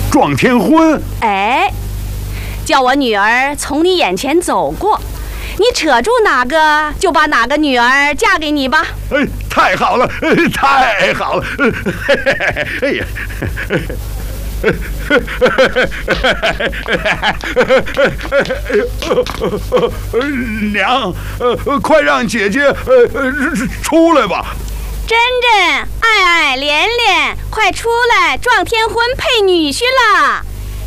撞天婚？ 哎，叫我女儿从你眼前走过，你扯住哪个就把哪个女儿嫁给你吧。 哎，太好了，太好了！哎呀！娘，快让姐姐出来吧！ 珍珍、爱爱、连连，快出来撞天婚配女婿了！